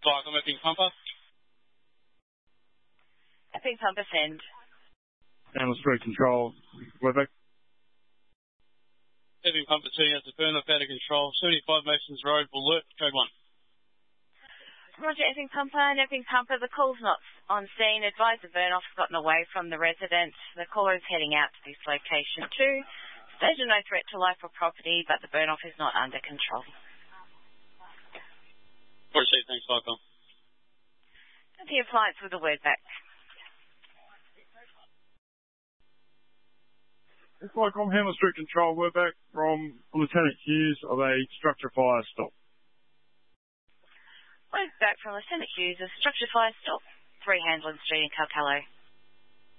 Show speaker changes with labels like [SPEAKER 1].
[SPEAKER 1] Cyclone Epping Pumper.
[SPEAKER 2] Epping Pumper, send.
[SPEAKER 3] Hammer Street Control, Webeck.
[SPEAKER 1] Epping Pumper 2 has a burn off out of control. 75 Masons Road, alert, code 1.
[SPEAKER 2] Roger, Epping Pumper and Epping Pumper, the call's not on scene. Advise the burn-off's gotten away from the resident. The caller is heading out to this location too. Stage of no threat to life or property, but the burn-off is not under control.
[SPEAKER 1] Received, thanks, Cyclone.
[SPEAKER 2] The appliance with a word back.
[SPEAKER 3] It's Cyclone Hammer Street Control, we're back from Lieutenant Hughes of a structure fire stop.
[SPEAKER 2] Word back from Lieutenant Hughes of structure fire stop, 3 Handland Street in Calcalo.